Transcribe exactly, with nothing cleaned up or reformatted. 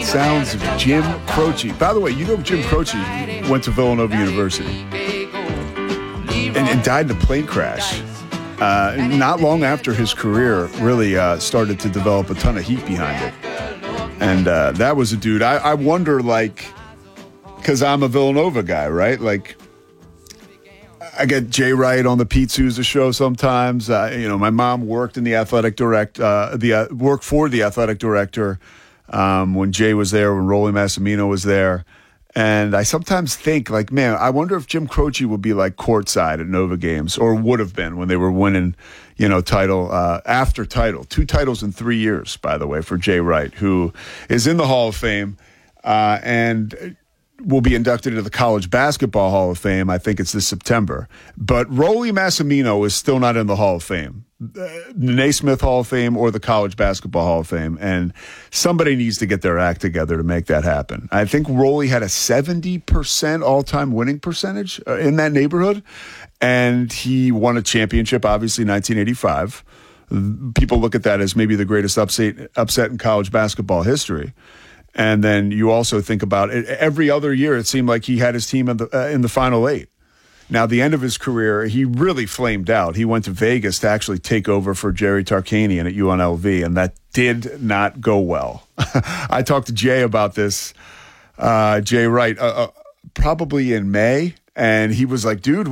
sounds of Jim Croce. By the way, you know Jim Croce went to Villanova University and, and died in a plane crash. Uh, not long after his career really uh, started to develop a ton of heat behind it. And uh, that was a dude. I, I wonder, like, because I'm a Villanova guy, right? Like, I get Jay Wright on the Pete Souza show sometimes. Uh, you know, my mom worked in the athletic direct, uh, the uh, worked for the athletic director um, when Jay was there, when Rolly Massimino was there. And I sometimes think, like, man, I wonder if Jim Croce would be like courtside at Nova games, or would have been when they were winning, you know, title uh, after title. Two titles in three years, by the way, for Jay Wright, who is in the Hall of Fame uh, and will be inducted into the College Basketball Hall of Fame. I think it's this September. But Rolly Massimino is still not in the Hall of Fame, the Naismith Hall of Fame or the College Basketball Hall of Fame. And somebody needs to get their act together to make that happen. I think Rolly had a seventy percent all-time winning percentage uh, in that neighborhood. And he won a championship, obviously, nineteen eighty-five. People look at that as maybe the greatest upset, upset in college basketball history. And then you also think about it, every other year, it seemed like he had his team in the, uh, in the Final Eight. Now, the end of his career, he really flamed out. He went to Vegas to actually take over for Jerry Tarkanian at U N L V, and that did not go well. I talked to Jay about this, uh, Jay Wright, uh, uh, probably in May, and he was like, dude,